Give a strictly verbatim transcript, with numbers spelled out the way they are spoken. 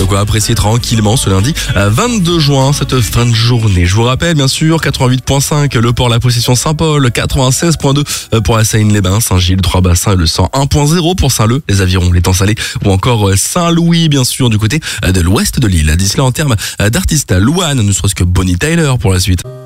Donc on va apprécier tranquillement ce lundi vingt-deux juin, cette fin de journée. Je vous rappelle bien sûr, quatre-vingt-huit virgule cinq le port La Possession Saint-Paul, quatre-vingt-seize virgule deux pour la Seine-les-Bains, Saint-Gilles, Trois-Bassins et le cent un virgule zéro pour Saint-Leu, les Avirons, les Temps-Salés ou encore Saint-Louis bien sûr du côté de l'ouest de l'île. D'ici là en termes d'artistes, Louane, ne serait-ce que Bonnie Tyler pour la suite.